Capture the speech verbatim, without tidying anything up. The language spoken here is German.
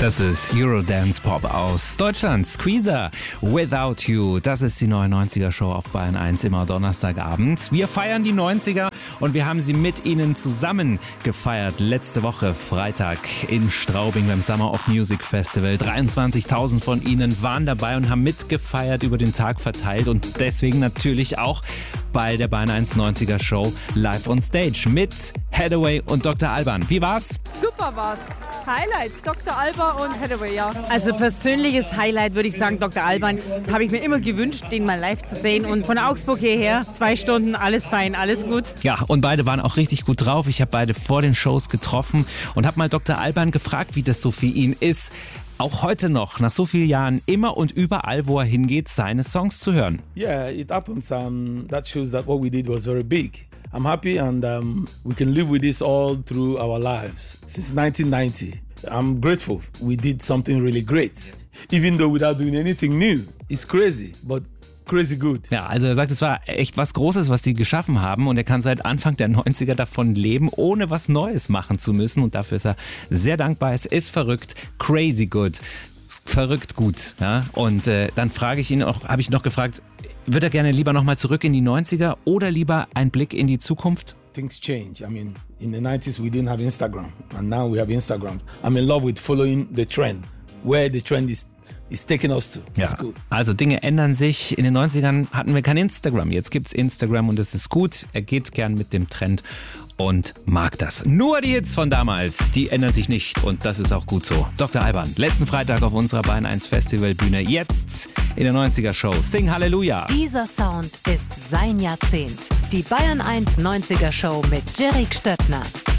Das ist Eurodance Pop aus Deutschland. Squeezer, Without You. Das ist die neue neunziger-Show auf Bayern eins, immer Donnerstagabend. Wir feiern die neunziger und wir haben sie mit Ihnen zusammen gefeiert. Letzte Woche Freitag in Straubing beim Summer of Music Festival. dreiundzwanzigtausend von Ihnen waren dabei und haben mitgefeiert, über den Tag verteilt. Und deswegen natürlich auch bei der Bayern eins neunziger Show live on stage mit Hathaway und Doktor Alban. Wie war's? Super war's. Highlights, Doktor Alban und Hathaway, ja. Also persönliches Highlight würde ich sagen, Doktor Alban. Habe ich mir immer gewünscht, den mal live zu sehen. Und von Augsburg hierher, zwei Stunden, alles fein, alles gut. Ja, und beide waren auch richtig gut drauf. Ich habe beide vor den Shows getroffen und habe mal Doktor Alban gefragt, wie das so für ihn ist, auch heute noch, nach so vielen Jahren, immer und überall, wo er hingeht, seine Songs zu hören. Yeah, it happens. Um, that shows that what we did was very big. I'm happy and um, we can live with this all through our lives. Since nineteen ninety, I'm grateful we did something really great. Even though without doing anything new. It's crazy, but crazy good. Ja, also er sagt, es war echt was Großes, was sie geschaffen haben und er kann seit Anfang der neunziger davon leben, ohne was Neues machen zu müssen und dafür ist er sehr dankbar. Es ist verrückt, crazy good, verrückt gut. Ja? Und äh, dann frage ich ihn auch, habe ich noch gefragt, würde er gerne lieber nochmal zurück in die neunziger oder lieber ein Blick in die Zukunft? Things change. I mean, in the nineties we didn't have Instagram and now we have Instagram. I'm in love with following the trend, where the trend is It's taking us to. Ja, also Dinge ändern sich. In den neunzigern hatten wir kein Instagram. Jetzt gibt's Instagram und es ist gut. Er geht gern mit dem Trend und mag das. Nur die Hits von damals, die ändern sich nicht und das ist auch gut so. Doktor Alban, letzten Freitag auf unserer Bayern eins Festivalbühne. Jetzt in der neunziger-Show. Sing Halleluja. Dieser Sound ist sein Jahrzehnt. Die Bayern eins neunziger-Show mit Jerry Stöttner.